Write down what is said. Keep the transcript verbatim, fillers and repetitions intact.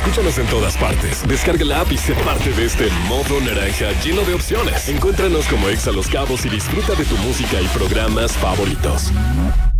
Escúchanos en todas partes. Descarga la app y sé parte de este modo naranja lleno de opciones. Encuéntranos como Exa Los Cabos y disfruta de tu música y programas favoritos.